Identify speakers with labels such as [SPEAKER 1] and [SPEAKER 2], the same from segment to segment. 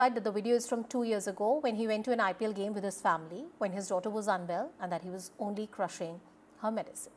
[SPEAKER 1] That the video is from 2 years ago when he went to an IPL game with his family when his daughter was unwell and that he was only crushing her medicine.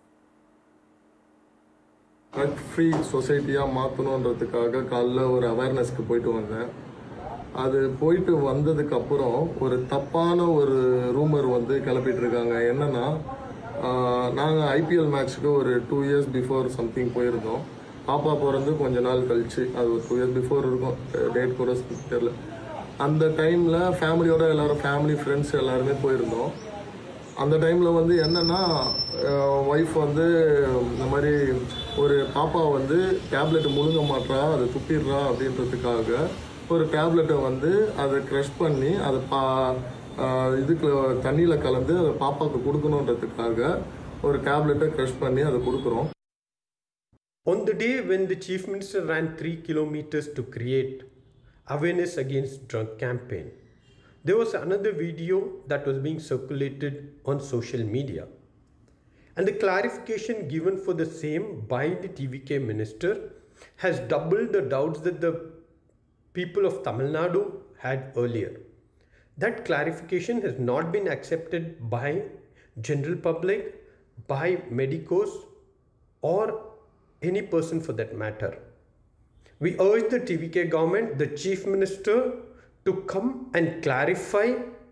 [SPEAKER 2] Drug free சொசைட்டியாக மாற்றணுன்றதுக்காக காலைல ஒரு அவேர்னஸ்க்கு போயிட்டு வந்தேன். அது போயிட்டு வந்ததுக்கப்புறம் ஒரு தப்பான ஒரு ரூமர் வந்து கிளப்பிட்டு இருக்காங்க. என்னன்னா, நாங்கள் ஐபிஎல் மேட்ச்சுக்கு ஒரு 2 years பிஃபோர் சம்திங் போயிருந்தோம். பாப்பா பிறந்து கொஞ்ச நாள் கழிச்சு, அது ஒரு 2 years பிஃபோர் இருக்கும், டேட் கூட தெரியல. அந்த டைமில் ஃபேமிலியோட எல்லோரும் ஃபேமிலி ஃப்ரெண்ட்ஸ் எல்லாருமே போயிருந்தோம். அந்த டைமில் வந்து என்னென்னா, ஒய்ஃப் வந்து இந்த மாதிரி ஒரு பாப்பா வந்து டேப்லெட் முழுங்க மாட்டா, அதை துப்பிடுறா அப்படின்றதுக்காக ஒரு டேப்லெட்டை வந்து அதை க்ரஷ் பண்ணி அதை இதுக்கு தண்ணியில் கலந்து அதை பாப்பாவுக்கு கொடுக்கணுன்றதுக்காக ஒரு டேப்லெட்டை க்ரஷ் பண்ணி அதை கொடுக்குறோம்.
[SPEAKER 3] On the day when the Chief Minister ran 3 kilometers to create awareness against drug campaign, there was another video that was being circulated on social media. And the clarification given for the same by the TVK minister has doubled the doubts that the people of Tamil Nadu had earlier. That clarification has not been accepted by general public, by medicos, or any person for that matter. We urge the TVK government, the Chief Minister, to come and clarify.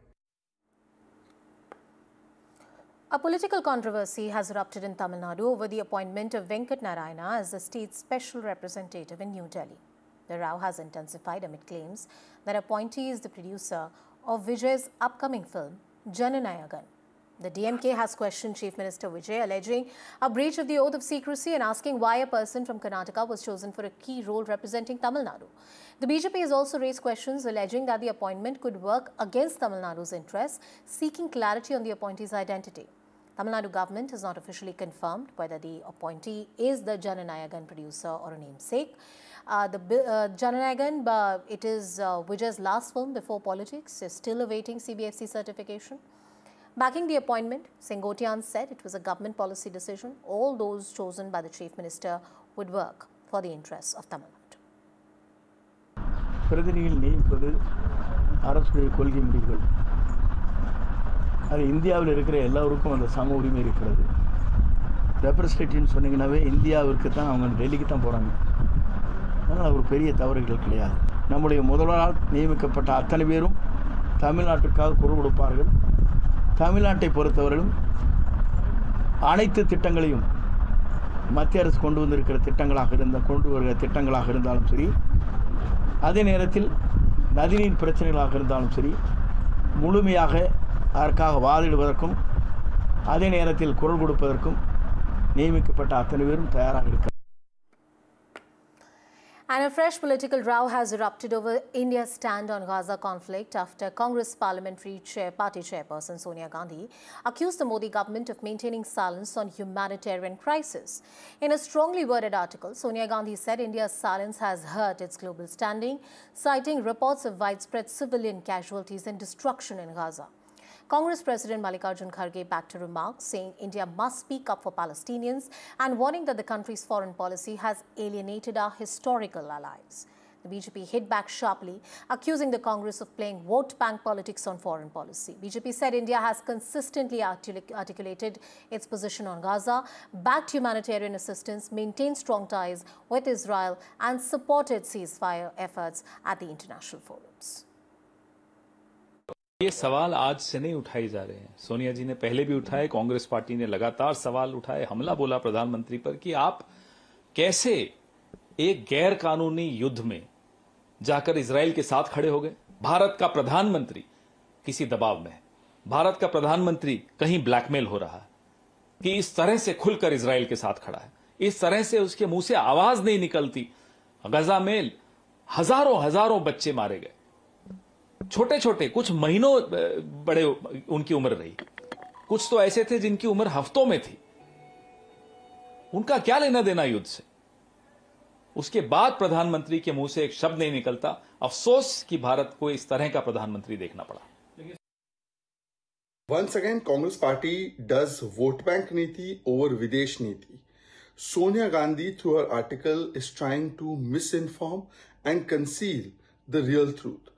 [SPEAKER 1] A political controversy has erupted in Tamil Nadu over the appointment of Venkat Narayana as the state's special representative in New Delhi. The row has intensified amid claims that appointee is the producer of Vijay's upcoming film, Jananayagan. The DMK has questioned Chief Minister Vijay, alleging a breach of the oath of secrecy and asking why a person from Karnataka was chosen for a key role representing Tamil Nadu. The BJP has also raised questions alleging that the appointment could work against Tamil Nadu's interests, seeking clarity on the appointee's identity. Tamil Nadu government has not officially confirmed whether the appointee is the Jananayagan producer or a namesake. Jananayagan, it is Vijay's last film before politics, is still awaiting CBFC certification. Backing the appointment, Sengotian said it was a government policy decision. All those chosen by the Chief Minister would work for the interests of Tamil Nadu.
[SPEAKER 4] பிரதிநிதிகள் நியமிப்பது அரசுடைய கொள்கை முடிவுகள். அது இந்தியாவில் இருக்கிற எல்லோருக்கும் அந்த சம உரிமை இருக்கிறது. ரெப்ரஸன்டேட்டிவ்னு சொன்னீங்கன்னாவே இந்தியாவிற்கு தான், அவங்க டெல்லிக்கு தான் போகிறாங்க. அதனால் ஒரு பெரிய தவறுகள் கிடையாது. நம்முடைய முதல்வரால் நியமிக்கப்பட்ட அத்தனை பேரும் தமிழ்நாட்டிற்காக குரல் கொடுப்பார்கள். தமிழ்நாட்டை பொறுத்தவரையிலும் அனைத்து திட்டங்களையும் மத்திய அரசு கொண்டு வருகிற திட்டங்களாக இருந்தாலும் சரி, அதே நேரத்தில் நதிநீர் பிரச்சனைகளாக இருந்தாலும் சரி, முழுமையாக அதற்காக வாதிடுவதற்கும் அதே நேரத்தில் குரல் கொடுப்பதற்கும் நியமிக்கப்பட்ட அத்தனை பேரும் தயாராக இருக்கிறார்.
[SPEAKER 1] And a fresh political row has erupted over India's stand on Gaza conflict after Congress Parliamentary Party Chairperson Sonia Gandhi accused the Modi government of maintaining silence on humanitarian crisis. In a strongly worded article, Sonia Gandhi said India's silence has hurt its global standing, citing reports of widespread civilian casualties and destruction in Gaza. Congress President Mallikarjun Kharge backed her remarks, saying India must speak up for Palestinians and warning that the country's foreign policy has alienated our historical allies. The BJP hit back sharply, accusing the Congress of playing vote bank politics on foreign policy. BJP said India has consistently articulated its position on Gaza, backed humanitarian assistance, maintained strong ties with Israel and supported ceasefire efforts at the international forums.
[SPEAKER 5] ये सवाल आज से नहीं उठाए जा रहे हैं. सोनिया जी ने पहले भी उठाए, कांग्रेस पार्टी ने लगातार सवाल उठाए, हमला बोला प्रधानमंत्री पर कि आप कैसे एक गैर कानूनी युद्ध में जाकर इजराइल के साथ खड़े हो गए. भारत का प्रधानमंत्री किसी दबाव में है, भारत का प्रधानमंत्री कहीं ब्लैकमेल हो रहा है कि इस तरह से खुलकर इजराइल के साथ खड़ा है, इस तरह से उसके मुंह से आवाज नहीं निकलती. गजा में हजारों बच्चे मारे गए, छोटे छोटे, कुछ महीनों बड़े उनकी उम्र रही, कुछ तो ऐसे थे जिनकी उम्र हफ्तों में थी. उनका क्या लेना देना युद्ध से? उसके बाद प्रधानमंत्री के मुंह से एक शब्द नहीं निकलता. अफसोस कि भारत को इस तरह का प्रधानमंत्री देखना पड़ा.
[SPEAKER 6] Once again, Congress party does vote bank niti over Videsh niti. Sonia Gandhi, through her article, is trying to misinform and conceal the real truth.